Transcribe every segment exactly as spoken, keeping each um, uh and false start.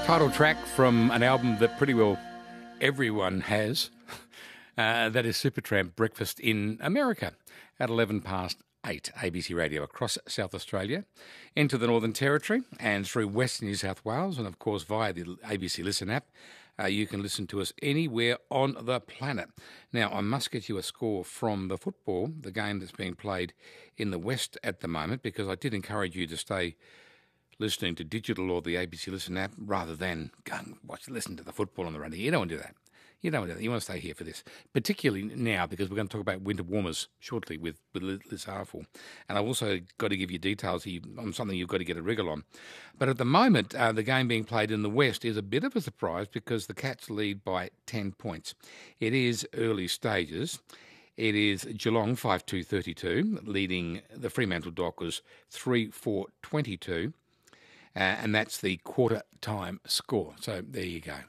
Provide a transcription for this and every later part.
Title track from an album that pretty well everyone has. Uh, that is Supertramp, Breakfast in America, at eleven past eight, A B C Radio across South Australia, into the Northern Territory and through Western New South Wales, and of course via the A B C Listen app. Uh, you can listen to us anywhere on the planet. Now, I must get you a score from the football, the game that's being played in the West at the moment, because I did encourage you to stay listening to digital or the A B C Listen app rather than go and watch, listen to the football on the radio. You don't want to do that. You don't want to do that. You want to stay here for this, particularly now because we're going to talk about winter warmers shortly with, with Liz Harful. And I've also got to give you details here on something you've got to get a wriggle on. But at the moment, uh, the game being played in the West is a bit of a surprise because the Cats lead by ten points. It is early stages. It is Geelong five two thirty-two, leading the Fremantle Dockers three four twenty-two. Uh, and that's the quarter-time score. So there you go.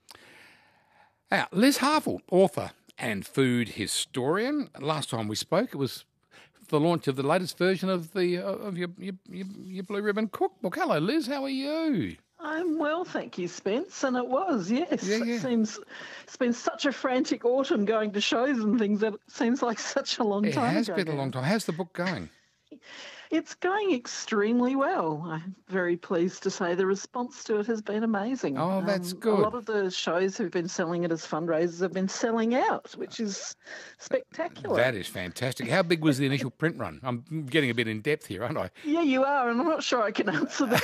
Now, Liz Harful, author and food historian. Last time we spoke, it was the launch of the latest version of the uh, of your, your your your Blue Ribbon cookbook. Hello, Liz. How are you? I'm well, thank you, Spence. And it was, yes. Yeah, yeah. It seems it's been such a frantic autumn going to shows and things that it seems like such a long It time has ago been a now. long time. How's the book going? It's going extremely well. I'm very pleased to say the response to it has been amazing. Oh, that's Um, good. A lot of the shows who've been selling it as fundraisers have been selling out, which is spectacular. That is fantastic. How big was the initial print run? I'm getting a bit in depth here, aren't I? Yeah, you are, and I'm not sure I can answer the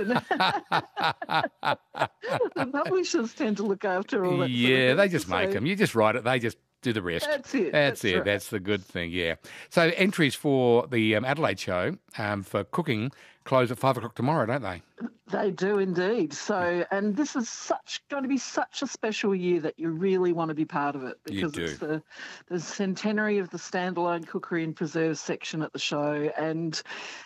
question. The publishers tend to look after all that. Yeah, sort of they thing, just make so them. You just write it. They just do the rest. That's it. That's, That's it. right. That's the good thing, yeah. So entries for the um, Adelaide show um, for cooking close at five o'clock tomorrow, don't they? They do indeed. So, and this is such going to be such a special year that you really want to be part of it You because do. it's the, the centenary of the standalone cookery and preserves section at the show. And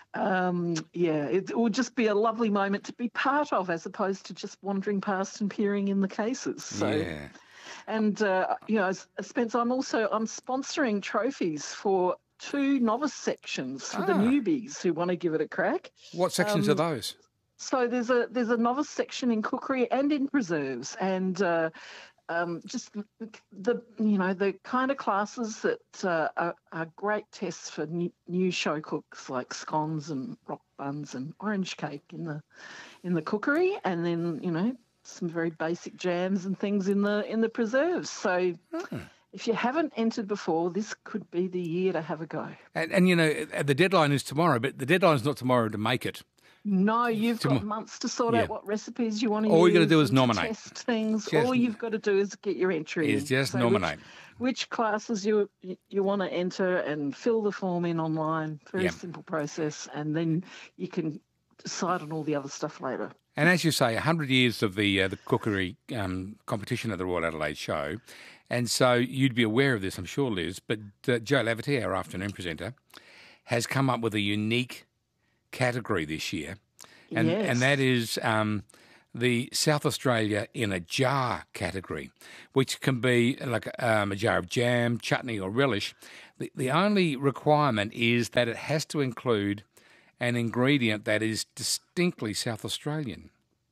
um, yeah, it will just be a lovely moment to be part of as opposed to just wandering past and peering in the cases. So. Yeah. And, uh, you know, Spence, I'm also, I'm sponsoring trophies for two novice sections for the Ah. newbies who want to give it a crack. What sections Um, are those? So there's a there's a novice section in cookery and in preserves, and uh, um, just the you know the kind of classes that uh, are, are great tests for new, new show cooks like scones and rock buns and orange cake in the in the cookery, and then you know some very basic jams and things in the in the preserves. So. Hmm. If you haven't entered before, this could be the year to have a go. And, and, you know, the deadline is tomorrow, but the deadline's not tomorrow to make it. No, you've Tomo- got months to sort Yeah. out what recipes you want to All use. you gotta do is and to nominate. Test things. Just- All you've got to do is get your entry Is in. just So nominate. Which, which classes you you want to enter and fill the form in online. Very Yeah. simple process, and then you can decide on all the other stuff later. And as you say, one hundred years of the uh, the cookery um, competition at the Royal Adelaide Show. And so you'd be aware of this, I'm sure, Liz, but uh, Joe Laverty, our afternoon presenter, has come up with a unique category this year. And, Yes. and that is um, the South Australia in a jar category, which can be like um, a jar of jam, chutney or relish. The, the only requirement is that it has to include an ingredient that is distinctly South Australian.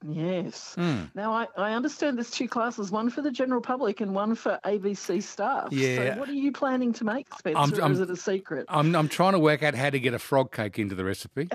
Yes. Hmm. Now, I, I understand there's two classes, one for the general public and one for A B C staff. Yeah. So what are you planning to make, Spencer, I'm- or I'm- is it a secret? I'm, I'm trying to work out how to get a frog cake into the recipe.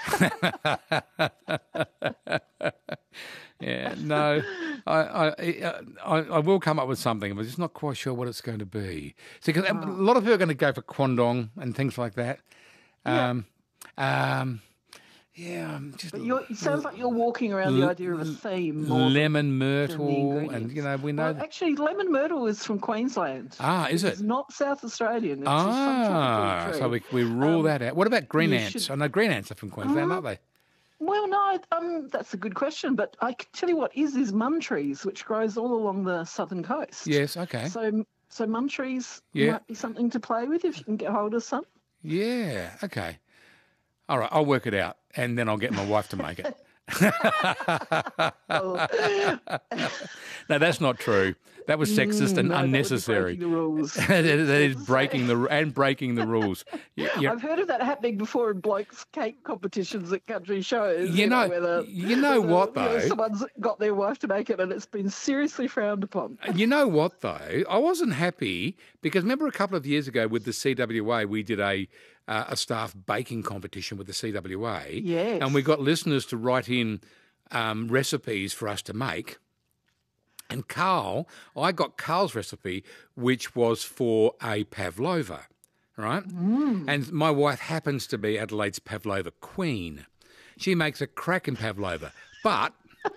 Yeah, no, I, I, I, I will come up with something, but just not quite sure what it's going to be. See, 'cause a lot of people are going to go for quandong and things like that. Um, um, yeah, I'm just But you're, it sounds like you're walking around the L- idea of a theme more than- lemon than the myrtle, ingredients. and you know we know. Well, actually, lemon myrtle is from Queensland. Ah, is It's it? not South Australian. It's Ah, a so we we rule Um, that out. What about green you ants? should- I know green ants are from Queensland, Uh, aren't they? Well, no, um, that's a good question. But I can tell you what is is mum trees, which grows all along the southern coast. Yes, okay. So, so mum trees Yeah. might be something to play with if you can get hold of some. Yeah, okay. All right, I'll work it out, and then I'll get my wife to make it. Oh. No, that's not true. That was sexist and Mm, no, that would be unnecessary. breaking the rules. that is breaking the and breaking the rules. You, you- I've heard of that happening before in blokes' cake competitions at country shows. You know- where the, you know where what, the- you know, though? someone's got their wife to make it, and it's been seriously frowned upon. You know what, though? I wasn't happy because remember a couple of years ago with the C W A, we did a uh, a staff baking competition with the C W A. Yes. And we got listeners to write in um, recipes for us to make. And Carl, I got Carl's recipe, which was for a pavlova, right? Mm. And my wife happens to be Adelaide's pavlova queen. She makes a cracking pavlova. But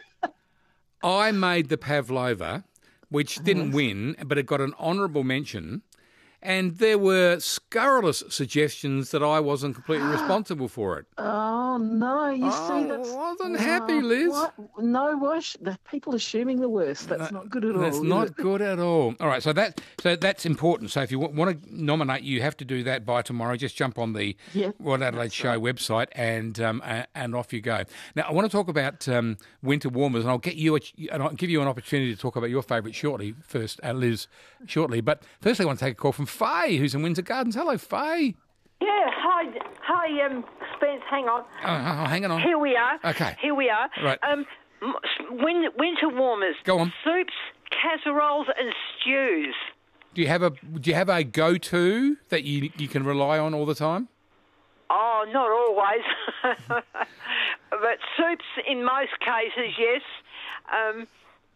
I made the pavlova, which didn't win, but it got an honourable mention. And there were scurrilous suggestions that I wasn't completely responsible for it. Oh no! You Oh, see, that's I wasn't happy, Liz. What? No, why? Sh- the people assuming the worst. That's not good at all. That's is not it? good at all. All right, so that so that's important. So if you want, want to nominate, you have to do that by tomorrow. Just jump on the Yeah, Royal Adelaide Show website and um, a- and off you go. Now I want to talk about um, winter warmers, and I'll get you a, and I'll give you an opportunity to talk about your favourite shortly first, uh, Liz, shortly. But firstly, I want to take a call from Faye, who's in Windsor Gardens. Hello, Faye. Yeah, hi, hi, um, Spence. Hang on. Oh, oh, hang on. Here we are. Okay. Here we are. Right. Um, m- win- winter warmers. Go on. Soups, casseroles, and stews. Do you have a do you have a go to that you you can rely on all the time? Oh, not always, but soups in most cases, yes. Um,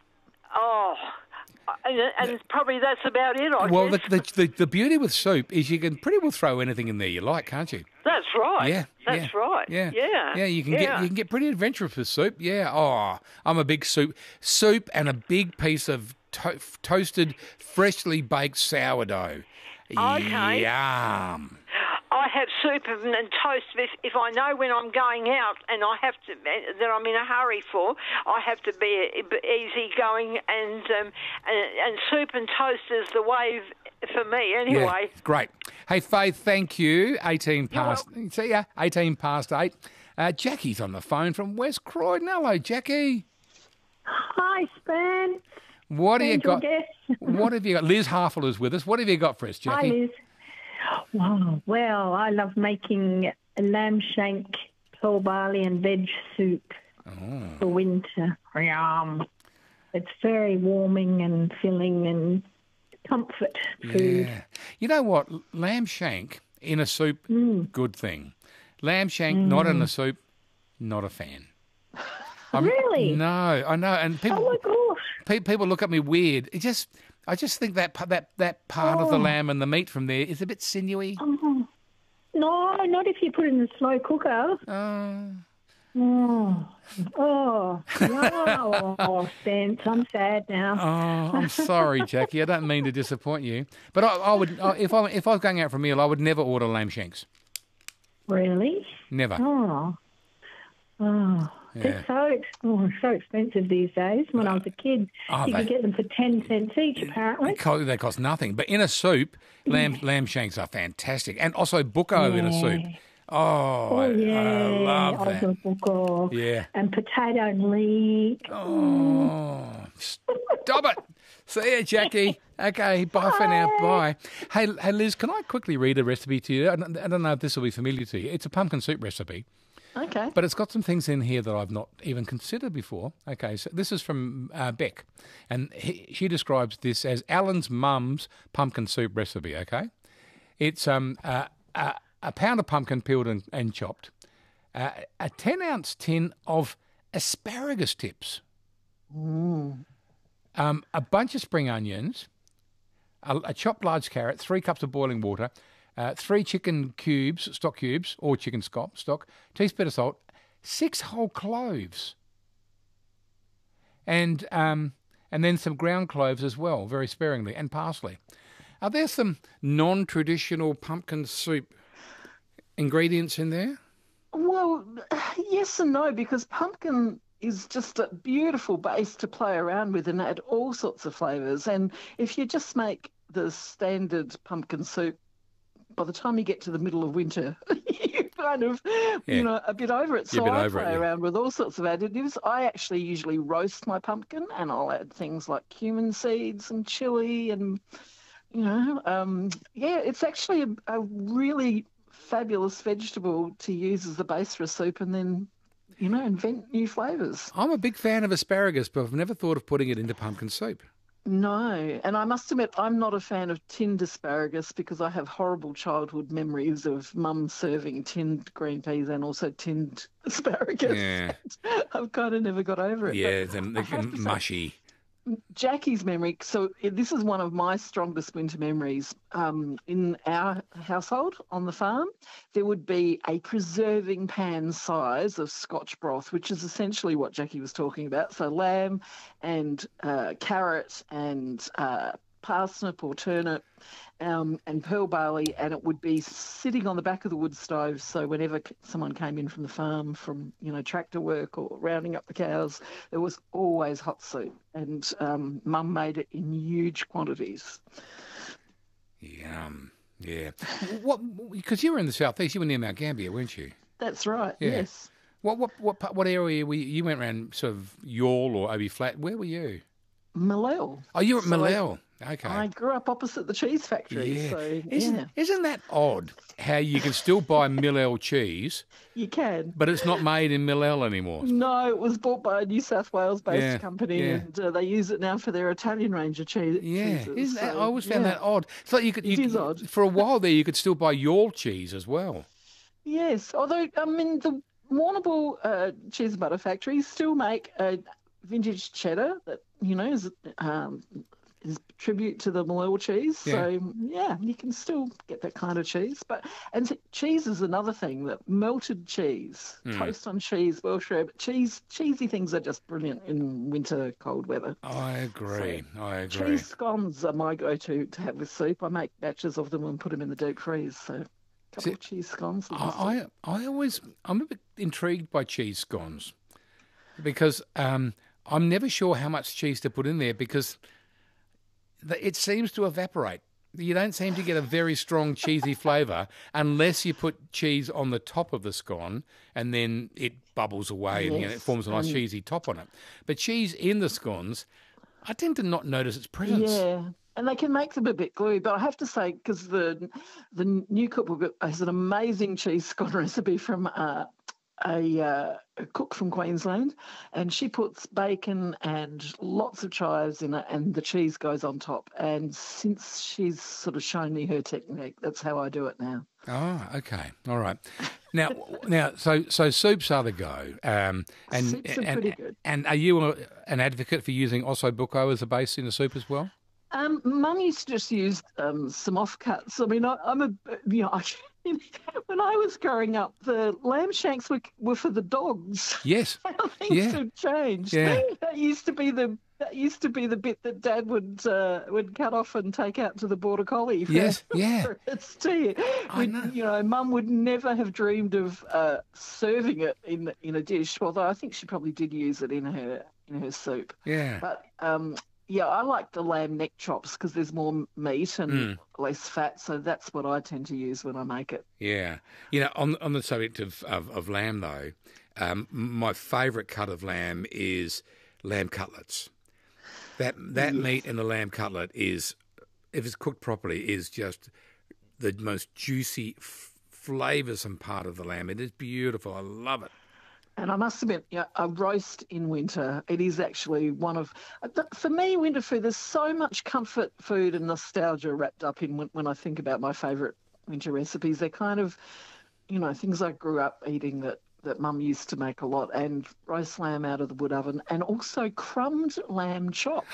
oh. And, and probably that's about it, I Well, the, guess. the the the beauty with soup is you can pretty well throw anything in there you like, can't you? That's right. Yeah, That's yeah, right. Yeah, Yeah. yeah. You can yeah. get you can get pretty adventurous with soup. Yeah. Oh, I'm a big soup soup and a big piece of to- toasted, freshly baked sourdough. Okay. Yum. I have soup and, and toast if, if I know when I'm going out and I have to that I'm in a hurry for. I have to be easy going and um, and, and soup and toast is the way for me anyway. Yeah, great. Hey, Faith, thank you. eighteen past. See ya. eighteen past eight. Uh, Jackie's on the phone from West Croydon. Hello, Jackie. Hi, Spence. What have you Angel got? guest. What have you got? Liz Harfel is with us. What have you got for us, Hi, Jackie? Liz. Wow. Well, I love making a lamb shank, pearl barley and veg soup Oh. for winter. Yum. It's very warming and filling and comfort food. Yeah. You know what? Lamb shank in a soup, Mm. good thing. Lamb shank not in a soup, not a fan. I'm- Really? No, I know. And people, Oh my gosh. pe- people look at me weird. It just, I just think that pa- that that part of the Oh. lamb and the meat from there is a bit sinewy. Oh. No, not if you put it in the slow cooker. Oh. Oh, oh, no. Oh, Spence, I'm sad now. Oh, I'm sorry, Jackie. I don't mean to disappoint you, but I, I would I- if I if I was going out for a meal, I would never order lamb shanks. Really? Never. Oh, oh. Yeah. They're so, ex- oh, so expensive these days. When I was a kid, Oh, you they- could get them for ten cents each, apparently. They co- they cost nothing, but in a soup, lamb lamb shanks are fantastic, and also bucco in a soup. Yeah. Oh, Oh, I, yeah. I love that. Osnabrücker. Yeah. And potato leek. Oh, stop it. See you, Jackie. Okay, bye for now. Bye. Hey, hey, Liz, can I quickly read a recipe to you? I don't, I don't know if this will be familiar to you. It's a pumpkin soup recipe, Okay. but it's got some things in here that I've not even considered before. Okay, so this is from uh, Beck, and he, she describes this as Alan's mum's pumpkin soup recipe, okay? It's um uh, uh, a pound of pumpkin peeled and, and chopped, uh, a ten-ounce tin of asparagus tips, um, a bunch of spring onions, a, a chopped large carrot, three cups of boiling water, uh, three chicken cubes, stock cubes, or chicken stock, stock, teaspoon of salt, six whole cloves, and um, and then some ground cloves as well, very sparingly, and parsley. Are there some non-traditional pumpkin soup ingredients in there? Well, yes and no, because pumpkin is just a beautiful base to play around with and add all sorts of flavours. And if you just make the standard pumpkin soup, by the time you get to the middle of winter, you kind of, Yeah. you know, a bit over it. So You're a bit I over it, play yeah. around with all sorts of additives. I actually usually roast my pumpkin, and I'll add things like cumin seeds and chili, and you know, um, yeah, it's actually a, a really fabulous vegetable to use as the base for a soup, and then, you know, invent new flavours. I'm a big fan of asparagus, but I've never thought of putting it into pumpkin soup. No, and I must admit, I'm not a fan of tinned asparagus because I have horrible childhood memories of mum serving tinned green peas and also tinned asparagus. Yeah. I've kind of never got over it. Yeah, But they're, I have they're to say, mushy. Jackie's memory, so this is one of my strongest winter memories. Um, in our household on the farm, there would be a preserving pan size of Scotch broth, which is essentially what Jackie was talking about. So lamb and uh, carrot and uh, parsnip or turnip um, and pearl barley, and it would be sitting on the back of the wood stove. So whenever c- someone came in from the farm, from you know tractor work or rounding up the cows, there was always hot soup, and um, Mum made it in huge quantities. Yum. Yeah. What? Because you were in the southeast. You were near Mount Gambier, weren't you? That's right. Yeah. Yes, What? What? What? part- What area were you? You went around sort of Youghal or Obi Flat. Where were you? Malel. Oh, you were at So I- Malel. Okay. I grew up opposite the cheese factory, yeah. so isn't, yeah, isn't that odd how you can still buy Millel cheese, you can. but it's not made in Millel anymore? No, it was bought by a New South Wales-based Yeah, company, yeah. and uh, they use it now for their Italian range of cheese. Yeah, cheeses, isn't that, so, I always found yeah. that odd. It's like you could, you, It is odd. For a while there, you could still buy Youghal cheese as well. Yes, although I mean the Warrnambool uh, cheese and butter factories still make a vintage cheddar that you know is um, is tribute to the Malel cheese. Yeah. So yeah, you can still get that kind of cheese. But and t- cheese is another thing, that melted cheese, Hmm. toast on cheese, Welsh rarebit cheese. Cheesy things are just brilliant in winter cold weather. I agree. I agree. Cheese scones are my go-to to have with soup. I make batches of them and put them in the deep freeze. So a couple See, of cheese scones. with the soup. I, I I always I'm a bit intrigued by cheese scones because um, I'm never sure how much cheese to put in there because the, it seems to evaporate. You don't seem to get a very strong cheesy flavour unless you put cheese on the top of the scone and then it bubbles away and you know, it Yes, forms a nice and- cheesy top on it. But cheese in the scones, I tend to not notice its presence. Yeah, and they can make them a bit gluey. But I have to say, because the the new cookbook has an amazing cheese scone recipe from uh, a, uh, a cook from Queensland, and she puts bacon and lots of chives in it, and the cheese goes on top. And since she's sort of shown me her technique, that's how I do it now. Oh, okay, all right. Now, now, so so soups are the go, um, and Soups are and, pretty good. and are you a, an advocate for using osso buco as a base in the soup as well? Um, Mum used to just use um, some offcuts. I mean, I, I'm a, you know, I, when I was growing up, the lamb shanks were, were for the dogs. Yes. How things Yeah. have changed. Yeah. That used to be the that used to be the bit that Dad would uh, would cut off and take out to the border collie. For, Yes, yeah. for its tea. I We'd- know. You know, Mum would never have dreamed of uh, serving it in in a dish. Although I think she probably did use it in her in her soup. Yeah. But um, yeah, I like the lamb neck chops because there's more meat and Mm. less fat. So that's what I tend to use when I make it. Yeah. You know, on on the subject of of, of lamb though, um, my favourite cut of lamb is lamb cutlets. That that meat in a lamb cutlet is, if it's cooked properly, is just the most juicy, f- flavoursome part of the lamb. It is beautiful. I love it. And I must admit, you know, a roast in winter, it is actually one of, for me, winter food, there's so much comfort food and nostalgia wrapped up in when, when I think about my favourite winter recipes. They're kind of, you know, things I grew up eating that, that Mum used to make a lot, and roast lamb out of the wood oven, and also crumbed lamb chops.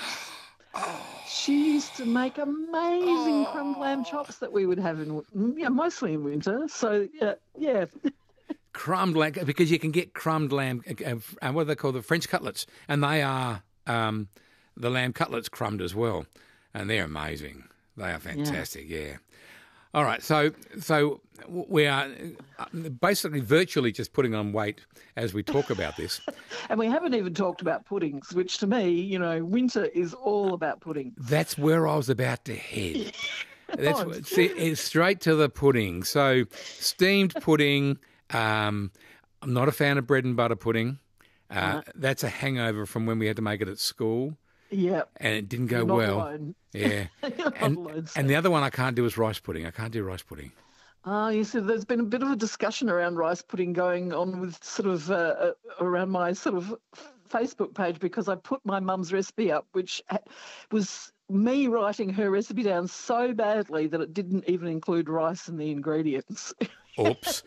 She used to make amazing crumbed lamb chops that we would have in, yeah, mostly in winter. So, yeah, yeah. Crumbed lamb, because you can get crumbed lamb, uh, uh, what are they called, the French cutlets, and they are um, the lamb cutlets crumbed as well, and they're amazing. They are fantastic, yeah. All right, so so we are basically virtually just putting on weight as we talk about this. And we haven't even talked about puddings, which to me, you know, winter is all about pudding. That's where I was about to head. That's Oh, what- see, it's straight to the pudding. So steamed pudding Um, I'm not a fan of bread and butter pudding. Uh, Right. That's a hangover from when we had to make it at school, Yeah. and it didn't go You're not well. alone. Yeah. You're not and, alone, and the other one I can't do is rice pudding. I can't do rice pudding. Oh, you see, there's been a bit of a discussion around rice pudding going on with sort of uh, uh, around my sort of Facebook page because I put my mum's recipe up, which ha- was me writing her recipe down so badly that it didn't even include rice in the ingredients. Oops.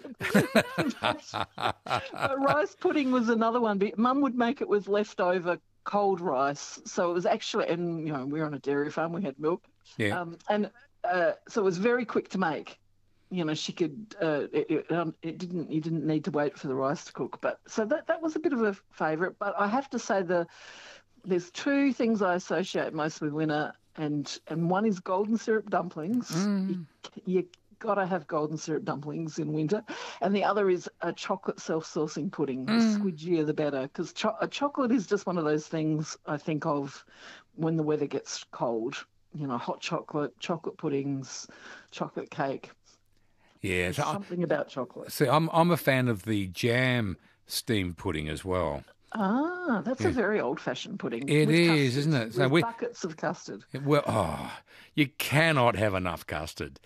But rice pudding was another one. But Mum would make it with leftover cold rice, so it was actually, and you know, we were on a dairy farm, we had milk, Yeah. um, and uh, so it was very quick to make. You know, she could. Uh, it, it, um, it didn't. You didn't need to wait for the rice to cook. But so that that was a bit of a favourite. But I have to say the there's two things I associate most with winter, and and one is golden syrup dumplings. Mm. You, you gotta have golden syrup dumplings in winter, and the other is a chocolate self-saucing pudding. The Mm. squidgier, the better, because cho- a chocolate is just one of those things I think of when the weather gets cold. You know, hot chocolate, chocolate puddings, chocolate cake. Yeah. So, I, Something about chocolate. see, I'm I'm a fan of the jam steamed pudding as well. Ah, that's a very old-fashioned pudding. It with is, custard, isn't it? So with we- buckets of custard. Well, oh, you cannot have enough custard.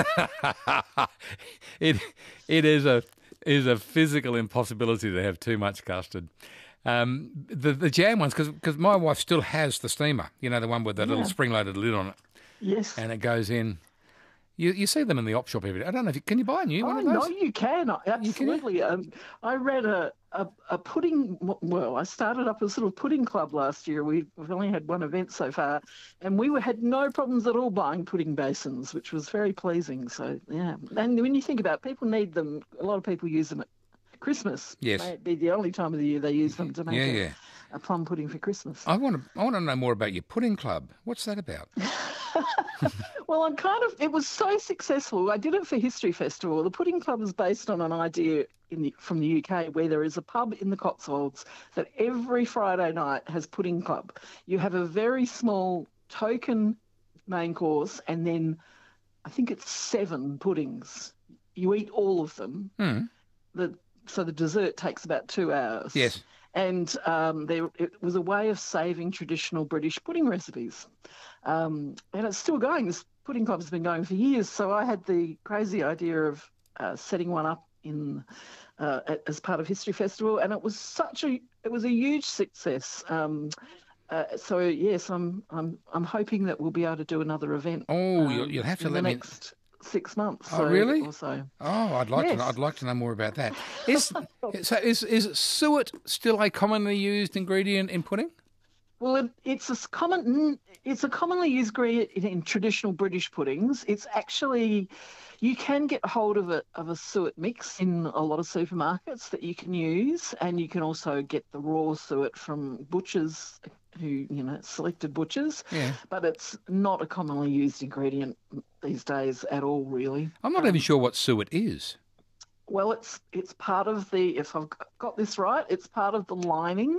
it it is a is a physical impossibility to have too much custard. Um, the the jam ones, because my wife still has the steamer. You know, the one with the little Yeah. spring-loaded lid on it, Yes. and it goes in. You you see them in the op shop every day. I don't know if you, can you buy a new Oh, one of no, those? you can. Absolutely. Um, I read a, a, a pudding, well, I started up a sort of pudding club last year. We've, we've only had one event so far, and we were, had no problems at all buying pudding basins, which was very pleasing. So, yeah. And when you think about it, people need them, a lot of people use them at Christmas. Yes. May be the only time of the year they use them to make Yeah, a, yeah. a plum pudding for Christmas. I want to I want to know more about your pudding club. What's that about? Well, I'm kind of, it was so successful. I did it for History Festival. The Pudding Club is based on an idea in the, from the U K where there is a pub in the Cotswolds that every Friday night has Pudding Club. You have a very small token main course and then I think it's seven puddings. You eat all of them. Hmm. The, so the dessert takes about two hours. Yes. And um, there, it was a way of saving traditional British pudding recipes. Um, and it's still going. This pudding club has been going for years. So I had the crazy idea of uh, setting one up in uh, as part of History Festival, and it was such a it was a huge success. Um, uh, so yes, I'm I'm I'm hoping that we'll be able to do another event. Oh, um, you'll, you'll have to in let the me. next six months. Oh, so, really? Or so. Oh, I'd like to. Yes. I'd like to know more about that. Is so? Is is suet still a commonly used ingredient in pudding? Well, it, it's a s- common. It's a commonly used ingredient in, in traditional British puddings. It's actually, you can get hold of a of a suet mix in a lot of supermarkets that you can use, and you can also get the raw suet from butchers who you know selected butchers. Yeah. But it's not a commonly used ingredient these days at all, really. I'm not even sure what suet is. Well, it's it's part of the, if I've got this right, it's part of the lining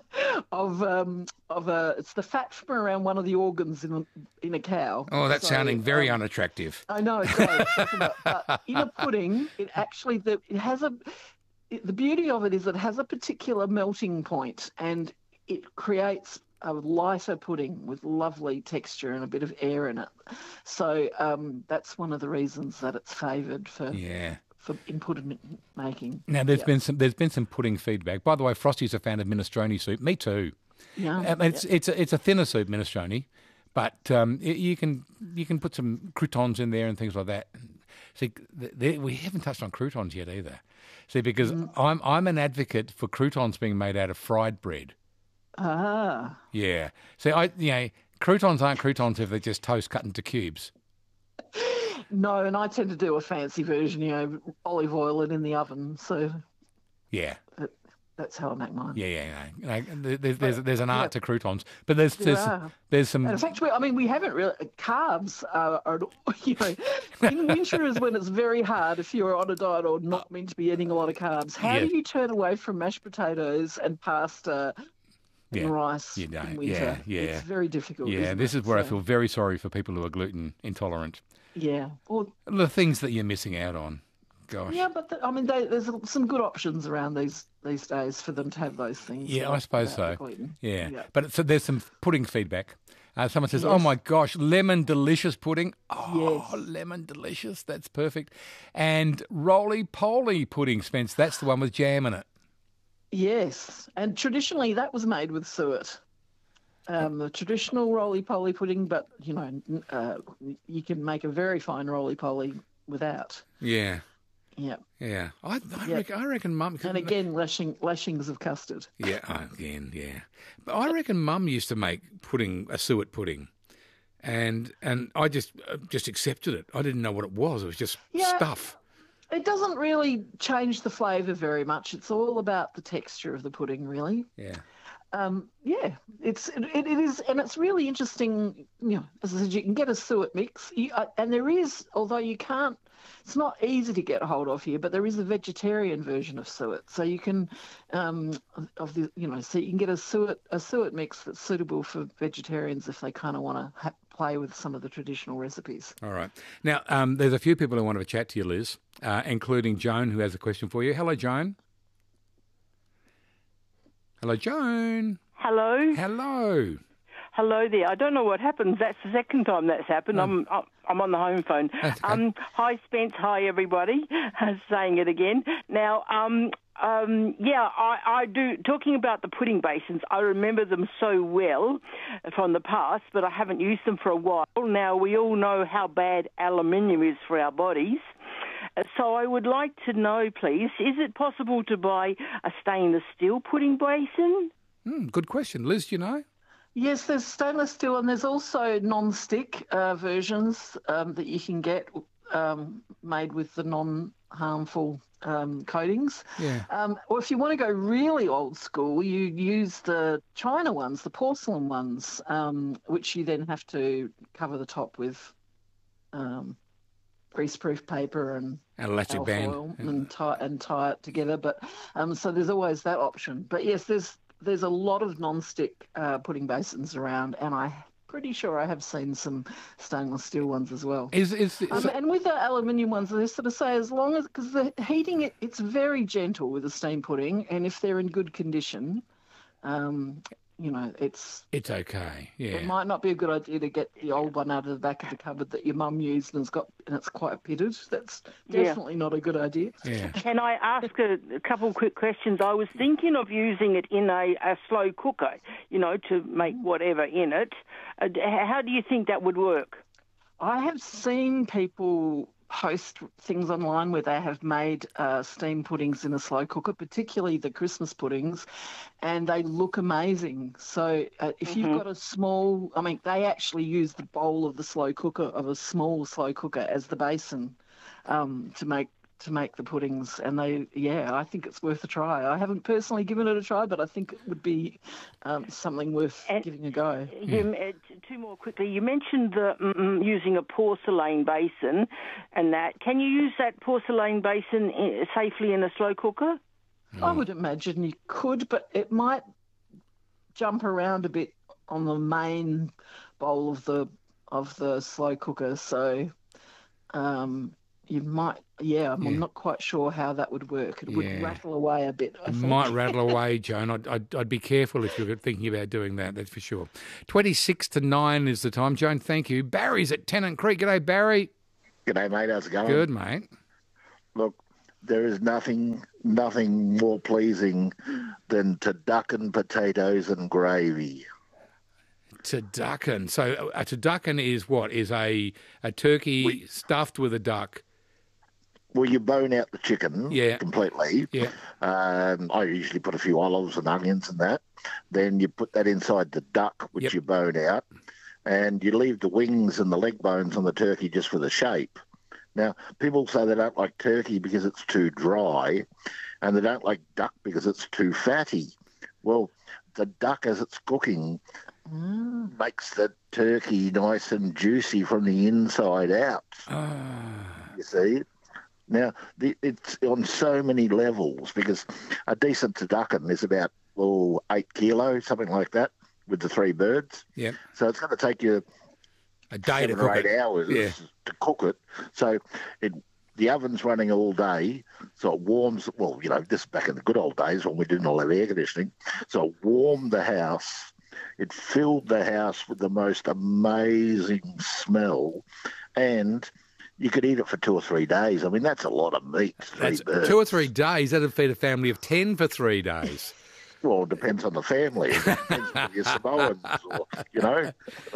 of um of a, it's the fat from around one of the organs in a, in a cow. Oh, that's So, sounding very um, unattractive. I know, it does. But in a pudding, it actually, the, it has a, it, the beauty of it is it has a particular melting point and it creates a lighter pudding with lovely texture and a bit of air in it. So um, that's one of the reasons that it's favoured for Yeah. for in pudding making. Now there's Yeah. been some there's been some pudding feedback. By the way, Frosty's a fan of minestrone soup. Me too. Yeah, Um, it's it's a, it's a thinner soup, minestrone, but um, it, you can you can put some croutons in there and things like that. See, th- th- we haven't touched on croutons yet either. See, because Mm. I'm I'm an advocate for croutons being made out of fried bread. ah, Yeah. See, I you know croutons aren't croutons if they're just toast cut into cubes. no, and I tend to do a fancy version, you know, olive oil it in the oven. So Yeah. that's how I make mine. Yeah, yeah, yeah. You know, there's, there's, there's an art to croutons, but there's There there's, are. there's some. And in fact, we, I mean, we haven't really, carbs are, are, you know, in winter is when it's very hard if you're on a diet or not meant to be eating a lot of carbs. How Yeah. do you turn away from mashed potatoes and pasta and Yeah. rice You don't. in winter? Yeah, yeah. It's very difficult. Yeah, isn't this it? is where I So, feel very sorry for people who are gluten intolerant. Yeah. Or The things that you're missing out on. Gosh. Yeah, but the, I mean, they, there's some good options around these these days for them to have those things. Yeah, like, I suppose uh, so. gluten. Yeah. Yeah. But so there's some pudding feedback. Uh, someone says, Yes. oh, my gosh, lemon delicious pudding. Oh, Yes. lemon delicious. That's perfect. And roly-poly pudding, Spence. That's the one with jam in it. Yes, and traditionally that was made with suet. Um, the traditional roly-poly pudding, but, you know, uh, you can make a very fine roly-poly without. Yeah. Yeah. Yeah. I, I, Yeah. reckon, I reckon Mum... And again, lashing, lashings of custard. Yeah, again, yeah. But I reckon Mum used to make pudding, a suet pudding, and and I just uh, just accepted it. I didn't know what it was. It was just Yeah. stuff. It doesn't really change the flavour very much. It's all about the texture of the pudding, really. Yeah. Um, yeah, it's it, it is, and it's really interesting. You know, as I said, you can get a suet mix, you, uh, and there is, although you can't, it's not easy to get a hold of here, but there is a vegetarian version of suet, so you can, um, of the, you know, so you can get a suet a suet mix that's suitable for vegetarians if they kind of want to ha- play with some of the traditional recipes. All right. Now, um, there's a few people who want to chat to you, Liz, uh, including Joan, who has a question for you. Hello, Joan. Hello, Joan. Hello. Hello. Hello there. I don't know what happened. That's the second time that's happened. Oh. I'm I'm on the home phone. That's okay. Um, hi, Spence. Hi, everybody. Saying it again. Now, um, um, yeah, I, I do. Talking about the pudding basins, I remember them so well from the past, but I haven't used them for a while. Now, we all know how bad aluminium is for our bodies. So I would like to know, please, is it possible to buy a stainless steel pudding basin? Mm, good question. Liz, do you know? Yes, there's stainless steel, and there's also non-stick uh, versions um, that you can get um, made with the non-harmful um, coatings. Yeah. Um, or if you want to go really old school, you use the China ones, the porcelain ones, um, which you then have to cover the top with um, greaseproof paper and An elastic alcohol band. oil and tie and tie it together. But um, so there's always that option. But yes, there's there's a lot of non-stick uh, pudding basins around, and I'm pretty sure I have seen some stainless steel ones as well. Is is, is Um, and with the aluminium ones, they sort of say as long as, because the heating, it, it's very gentle with a steam pudding, and if they're in good condition, um, you know, it's it's okay. Yeah. it might not be a good idea to get the old one out of the back of the cupboard that your mum used and it's got and it's quite pitted. That's Yeah. definitely not a good idea. Yeah. Can I ask a, a couple of quick questions? I was thinking of using it in a, a slow cooker, you know, to make whatever in it. Uh, how do you think that would work? I have seen people post things online where they have made uh, steam puddings in a slow cooker, particularly the Christmas puddings, and they look amazing. So uh, if Mm-hmm. you've got a small, I mean, they actually use the bowl of the slow cooker, of a small slow cooker, as the basin um, to make to make the puddings, and they, yeah, I think it's worth a try. I haven't personally given it a try, but I think it would be um, something worth And- giving a go. You, uh, t- two more quickly. You mentioned the, mm, using a porcelain basin and that. Can you use that porcelain basin in, safely in a slow cooker? I would imagine you could, but it might jump around a bit on the main bowl of the of the slow cooker. So um, you might, yeah, I'm Yeah. not quite sure how that would work. It would Yeah. rattle away a bit, I It think. might rattle away, Joan. I'd, I'd, I'd be careful if you're thinking about doing that, that's for sure. twenty-six to nine is the time. Joan, thank you. Barry's at Tennant Creek. G'day, Barry. G'day, mate. How's it going? Good, mate. Look, there is nothing, nothing more pleasing than turducken potatoes and gravy. Turducken. So a turducken is what? Is a, a turkey We- stuffed with a duck. Well, you bone out the chicken Yeah. completely. Yeah. Um, I usually put a few olives and onions in that. Then you put that inside the duck, which Yep. you bone out, and you leave the wings and the leg bones on the turkey just for the shape. Now, people say they don't like turkey because it's too dry, and they don't like duck because it's too fatty. Well, the duck, as it's cooking, Mm. makes the turkey nice and juicy from the inside out. Ah, You see? Now, the, it's on so many levels because a decent turducken is about, oh, eight kilos, something like that, with the three birds. yeah. So it's going to take you A day to seven or cook eight it. hours Yeah. to cook it. So it the oven's running all day, so it warms. Well, you know, this is back in the good old days when we didn't all have air conditioning. So it warmed the house. It filled the house with the most amazing smell, and you could eat it for two or three days. I mean, that's a lot of meat. Three That's birds. two or three days. That'd feed a family of ten for three days. Well, it depends on the family. It depends on your Samoans, or, you know.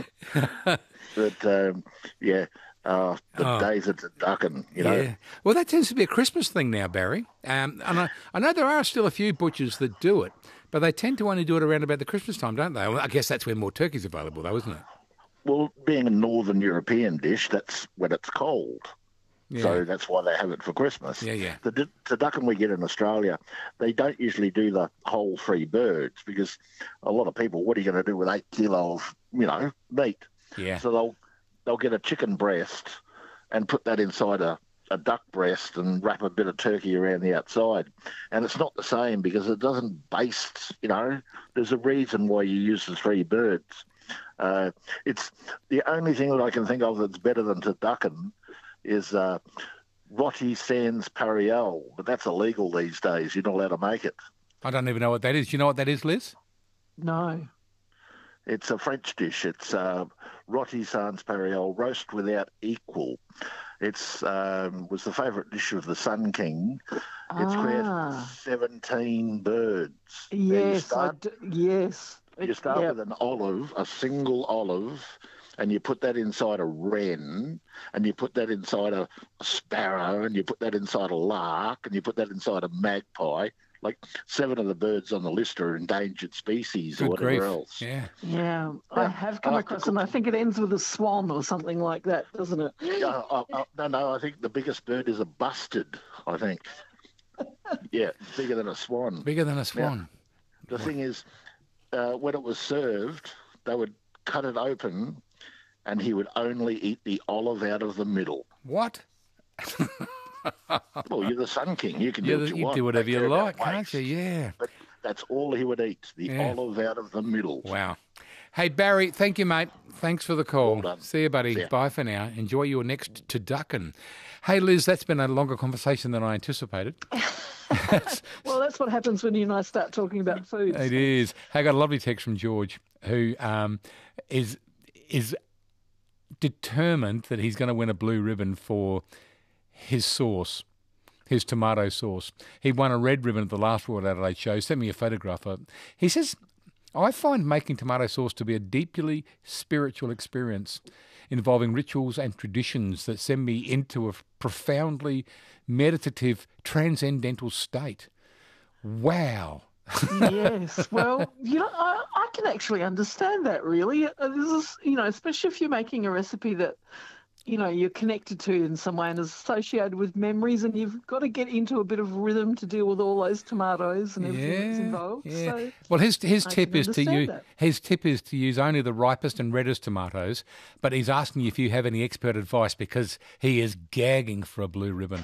But, um, yeah, uh, the Oh. days it's a ducking, you know. Yeah. Well, that tends to be a Christmas thing now, Barry. Um, and I, I know there are still a few butchers that do it, but they tend to only do it around about the Christmas time, don't they? Well, I guess that's when more turkey's available, though, isn't it? Well, being a Northern European dish, that's when it's cold. Yeah. So that's why they have it for Christmas. Yeah, yeah. The, the, the ducking we get in Australia, they don't usually do the whole three birds because a lot of people, what are you going to do with eight kilo of, you know, meat? Yeah. So they'll they'll get a chicken breast and put that inside a, a duck breast and wrap a bit of turkey around the outside. And it's not the same because it doesn't baste, you know. There's a reason why you use the three birds. Uh, it's the only thing that I can think of that's better than turducken is uh, roti sans pariel, but that's illegal these days. You're not allowed to make it. I don't even know what that is. Do you know what that is, Liz? No. It's a French dish. It's uh, roti sans pariel, roast without equal. It's um, was the favourite dish of the Sun King. It's Ah. created seventeen birds. Now, you Yes, I start, d- yes. you It- start yeah. with an olive, a single olive, and you put that inside a wren, and you put that inside a sparrow, and you put that inside a lark, and you put that inside a magpie. Like seven of the birds on the list are endangered species or Good whatever grief. else. Yeah. Yeah, I Yeah, have come after across them. I cooking- think it ends with a swan or something like that, doesn't it? Yeah, uh, uh, no, no, I think the biggest bird is a bustard, I think. Yeah, bigger than a swan. Bigger than a swan. The thing is, uh, when it was served, they would cut it open and he would only eat the olive out of the middle. What? Well, you're the Sun King. You can do You, what you, you want. do whatever Don't you care about like, can't you? waste. Yeah. But that's all he would eat, the Yeah. olive out of the middle. Wow. Hey, Barry, thank you, mate. Thanks for the call. Well done. See you, buddy. See ya. Bye for now. Enjoy your next turducken. Hey, Liz, that's been a longer conversation than I anticipated. Well, that's what happens when you and I start talking about food. It is. Hey, I got a lovely text from George, who um, is is determined that he's going to win a blue ribbon for his sauce, his tomato sauce. He won a red ribbon at the last Royal Adelaide show. Sent me a photograph. Of it. He says, I find making tomato sauce to be a deeply spiritual experience involving rituals and traditions that send me into a profoundly meditative, transcendental state. Wow. Yes, well, you know, I, I can actually understand that, really. Uh, This is, you know, especially if you're making a recipe that, you know, you're connected to in some way and is associated with memories, and you've got to get into a bit of rhythm to deal with all those tomatoes and everything that's involved. yeah. So, Well, his his I tip can is to understand use that. his tip is to use only the ripest and reddest tomatoes. But he's asking you if you have any expert advice because he is gagging for a blue ribbon.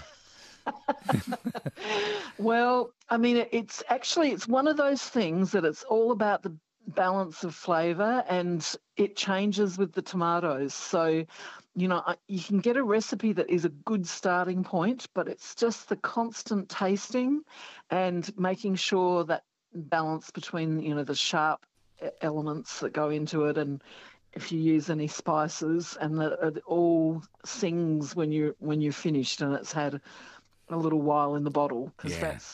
well, I mean, it- it's actually, it's one of those things that it's all about the balance of flavour, and it changes with the tomatoes. So, you know, I- you can get a recipe that is a good starting point, but it's just the constant tasting and making sure that balance between, you know, the sharp e- elements that go into it, and if you use any spices, and that it all sings when you when you're finished and it's had a little while in the bottle, because Yeah. that's